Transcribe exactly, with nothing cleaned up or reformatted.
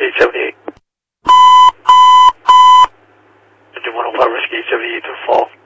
Whiskey seventy-eight. fifty-one oh five Whiskey seventy-eight to fall.